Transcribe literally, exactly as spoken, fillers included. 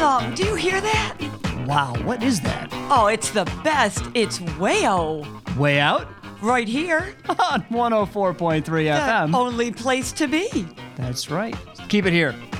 Tom, do you hear that? Wow, what is that? Oh, it's the best. It's Wayo. Way Out? Right here. On one oh four point three F M. The only place to be. That's right. Keep it here.